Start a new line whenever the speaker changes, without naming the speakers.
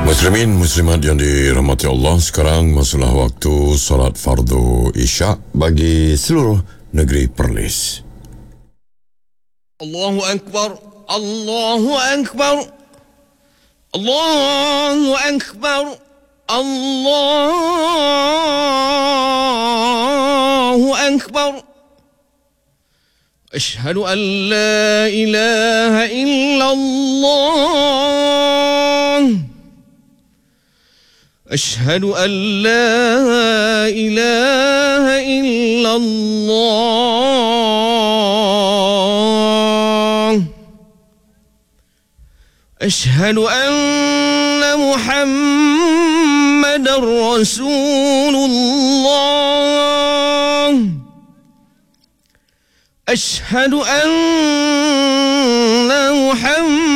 Muslimin, muslimat yang dirahmati Allah, sekarang masalah waktu salat fardu Isyak bagi seluruh negeri Perlis.
Allahu Akbar, Allahu Akbar, Allahu Akbar, Allahu Akbar. Ashhadu an la ilaha illallah. أشهد أن لا إله إلا الله. أشهد أن محمدا رسول الله. أشهد أن محمدا